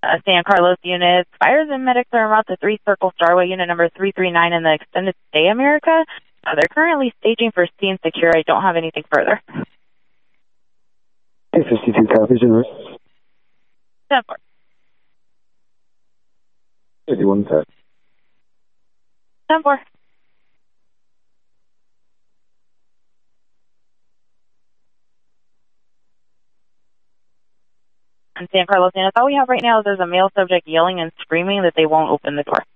San Carlos units. Fires and medics are en route to 3 Circle Starway unit number 339 in the Extended Stay America. They're currently staging for scene secure. I don't have anything further. 52 copies, yours. 10-4. 51 10. 10-4. And San Carlos units, all we have right now is there's a male subject yelling and screaming that they won't open the door.